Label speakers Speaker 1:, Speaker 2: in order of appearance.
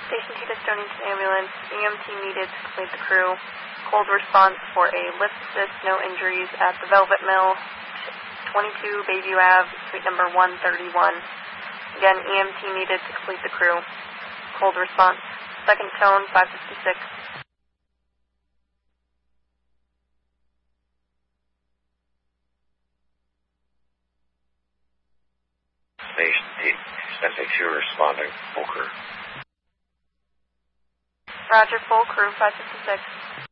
Speaker 1: Station 2 to Stonington Ambulance. EMT needed to complete the crew. Cold response for a lift assist, no injuries at the Velvet Mill, 22 Bayview Ave, suite number 131. Again, EMT needed to complete the crew. Cold response. Second tone, 556.
Speaker 2: Station 8, SX2 responding, full crew.
Speaker 1: Roger, full crew, 556.